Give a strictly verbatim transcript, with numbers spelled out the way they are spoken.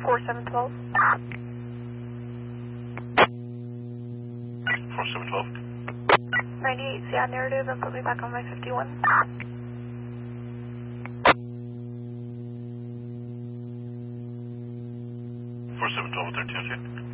four seven one two. four seven one two. ninety-eight, see on narrative and put me back on my fifty-one. four seven one two, thirteen, okay.